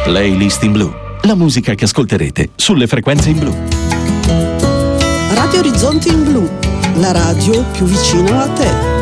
Playlist in Blu, la musica che ascolterete sulle frequenze in blu. Radio Orizzonti in Blu, la radio più vicino a te.